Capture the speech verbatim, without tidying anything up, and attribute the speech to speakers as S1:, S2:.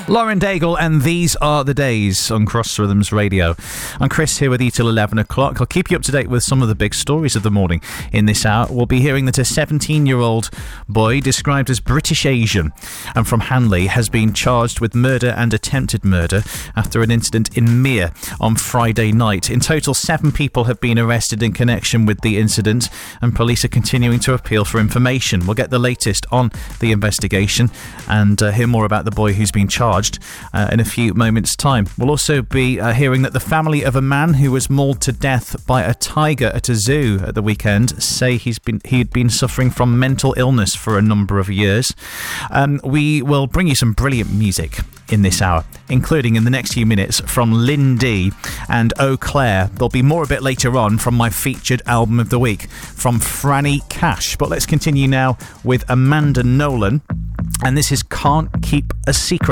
S1: Lauren Daigle and These Are the Days on Cross Rhythms Radio. I'm Chris here with you till eleven o'clock. I'll keep you up to date with some of the big stories of the morning in this hour. We'll be hearing that a seventeen-year-old boy described as British Asian and from Hanley has been charged with murder and attempted murder after an incident in Mere on Friday night. In total, seven people have been arrested in connection with the incident and police are continuing to appeal for information. We'll get the latest on the investigation and uh, hear more about the boy who's been charged Uh, in a few moments' time. We'll also be uh, hearing that the family of a man who was mauled to death by a tiger at a zoo at the weekend say he's been he'd been suffering from mental illness for a number of years. Um, we will bring you some brilliant music in this hour, including in the next few minutes from Lynn D and Eau Claire. There'll be more a bit later on from my featured album of the week from Franny Cash. But let's continue now with Amanda Nolan, and this is Can't Keep a Secret.